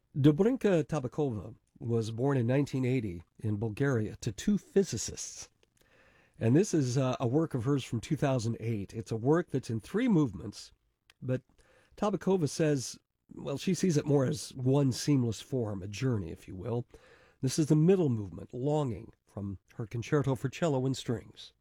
Dobrinka Tabakova was born in 1980 in Bulgaria to two physicists. And this is a work of hers from 2008. It's a work that's in three movements, but Tabakova says, well, she sees it more as one seamless form, a journey, if you will. This is the middle movement, Longing, from her Concerto for Cello and Strings.